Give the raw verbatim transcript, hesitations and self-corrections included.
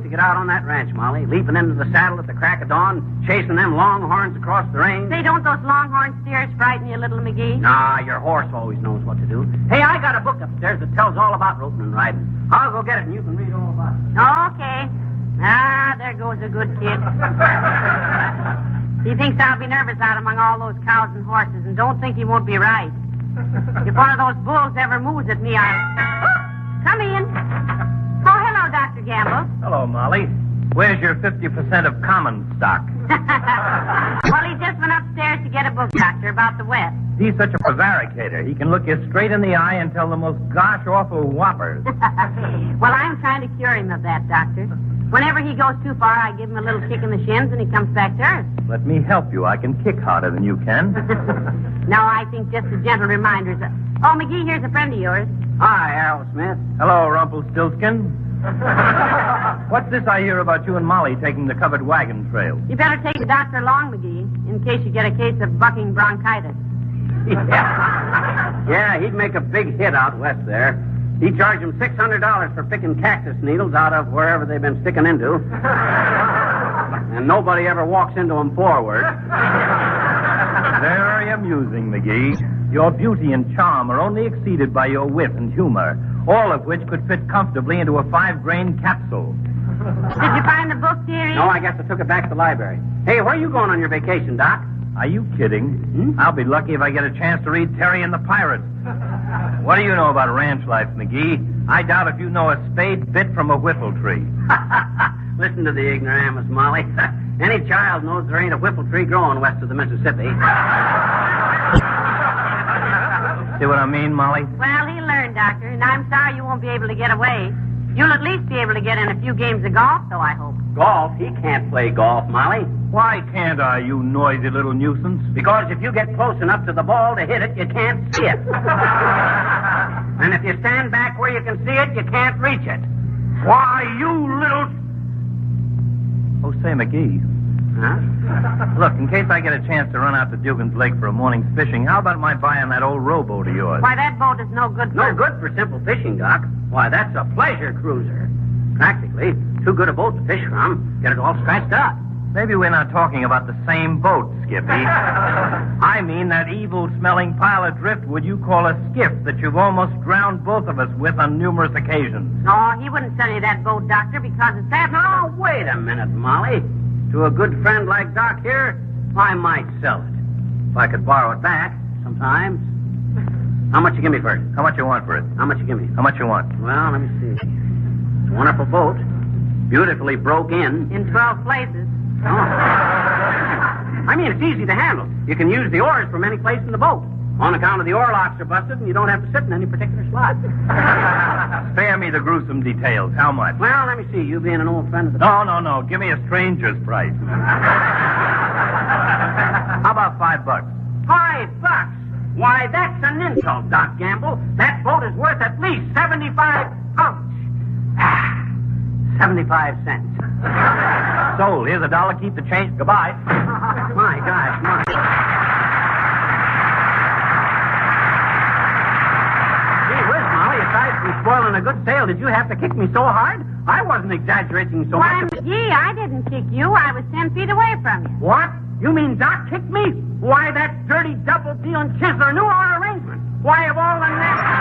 to get out on that ranch, Molly. Leaping into the saddle at the crack of dawn, chasing them longhorns across the range. Say, don't those longhorn steers frighten you, little McGee? Nah, your horse always knows what to do. Hey, I got a book upstairs that tells all about roping and riding. I'll go get it and you can read all about it. Okay. Ah, there goes a good kid. He thinks I'll be nervous out among all those cows and horses, and don't think he won't be right. If one of those bulls ever moves at me, I'll... Come in. Oh, hello, Doctor Gamble. Hello, Molly. Where's your fifty percent of common stock? Well, he just went upstairs to get a book, Doctor, about the West. He's such a prevaricator. He can look you straight in the eye and tell the most gosh-awful whoppers. Well, I'm trying to cure him of that, Doctor. Whenever he goes too far, I give him a little kick in the shins and he comes back to earth. Let me help you. I can kick harder than you can. No, I think just a gentle reminder. Oh, McGee, here's a friend of yours. Hi, Harold Smith. Hello, Rumpelstiltskin. What's this I hear about you and Molly taking the covered wagon trail? You better take the doctor along, McGee, in case you get a case of bucking bronchitis. Yeah. Yeah, he'd make a big hit out west there. He'd charge him six hundred dollars for picking cactus needles out of wherever they've been sticking into. And nobody ever walks into them forward. Very amusing, McGee. Your beauty and charm are only exceeded by your wit and humor, all of which could fit comfortably into a five-grain capsule. Did you find the book, dearie? No, I guess I took it back to the library. Hey, where are you going on your vacation, Doc? Are you kidding? Hmm? I'll be lucky if I get a chance to read Terry and the Pirates. What do you know about ranch life, McGee? I doubt if you know a spade bit from a whiffle tree. Listen to the ignoramus, Molly. Any child knows there ain't a whiffle tree growing west of the Mississippi. See what I mean, Molly? Well, he learned, Doctor, and I'm sorry you won't be able to get away. You'll at least be able to get in a few games of golf, though, I hope. Golf? He can't play golf, Molly. Why can't I, you noisy little nuisance? Because if you get close enough to the ball to hit it, you can't see it. And if you stand back where you can see it, you can't reach it. Why, you little... Oh, say, McGee. Huh? Look, in case I get a chance to run out to Dugan's Lake for a morning's fishing, how about my buying that old rowboat of yours? Why, that boat is no good for... No good for simple fishing, Doc. Why, that's a pleasure cruiser. Practically, too good a boat to fish from. Get it all scratched up. Maybe we're not talking about the same boat, Skippy. I mean that evil-smelling pile of driftwood you call a skiff that you've almost drowned both of us with on numerous occasions. No, he wouldn't sell you that boat, Doctor, because it's that... Now, wait a minute, Molly. To a good friend like Doc here, I might sell it. If I could borrow it back, sometimes. How much you give me for it? How much you want for it? How much you give me? How much you want? Well, let me see. It's a wonderful boat. Beautifully broke in. In twelve places. Oh. I mean, it's easy to handle. You can use the oars from any place in the boat. On account of the oar locks are busted, and you don't have to sit in any particular slot. Spare me the gruesome details. How much? Well, let me see. You being an old friend of the... No, no, no. Give me a stranger's price. How about five bucks? Five bucks? Why, that's an insult, Doc Gamble. That boat is worth at least seventy-five... Ouch. Ah, seventy-five cents. Sold. Here's a dollar. Keep the change. Goodbye. My gosh, my... Gee whiz, Molly, aside from spoiling a good sale, did you have to kick me so hard? I wasn't exaggerating so Why, much. McGee, I didn't kick you. I was ten feet away from you. What? You mean Doc kicked me? Why, that dirty double-dealing chiseler knew our arrangement. Why, of all the...